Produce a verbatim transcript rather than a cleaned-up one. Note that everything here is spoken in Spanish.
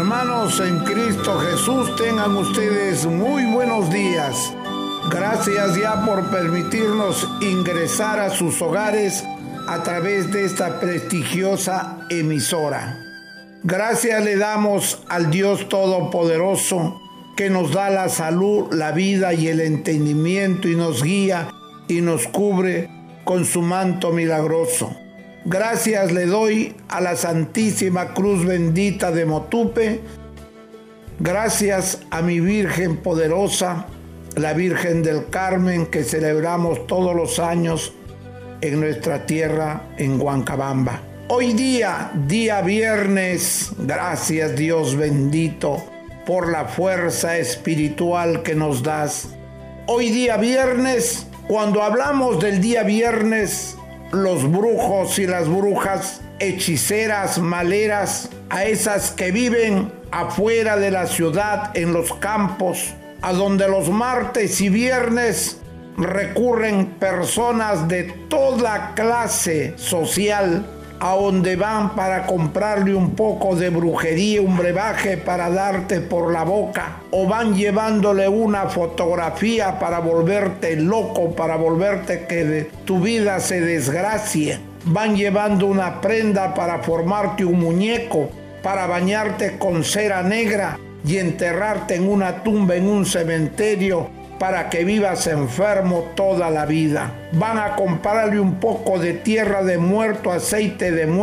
Hermanos en Cristo Jesús, tengan ustedes muy buenos días. Gracias ya por permitirnos ingresar a sus hogares a través de esta prestigiosa emisora. Gracias le damos al Dios Todopoderoso que nos da la salud, la vida y el entendimiento y nos guía y nos cubre con su manto milagroso. Gracias le doy a la Santísima Cruz Bendita de Motupe. Gracias a mi Virgen poderosa, la Virgen del Carmen, que celebramos todos los años en nuestra tierra, en Huancabamba. Hoy día, día viernes, gracias Dios bendito por la fuerza espiritual que nos das. Hoy día viernes, cuando hablamos del día viernes, los brujos y las brujas, hechiceras, maleras, a esas que viven afuera de la ciudad, en los campos, a donde los martes y viernes recurren personas de toda clase social, a donde van para comprarle un poco de brujería, un brebaje para darte por la boca, o van llevándole una fotografía para volverte loco, para volverte que de tu vida se desgracie. Van llevando una prenda para formarte un muñeco, para bañarte con cera negra y enterrarte en una tumba, en un cementerio, para que vivas enfermo toda la vida. Van a comprarle un poco de tierra de muerto, aceite de muerto,